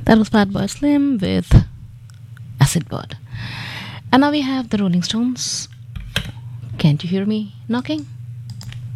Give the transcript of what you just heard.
That was Fatboy Slim with Acid Bird. And now we have the Rolling Stones. Can't you hear me knocking?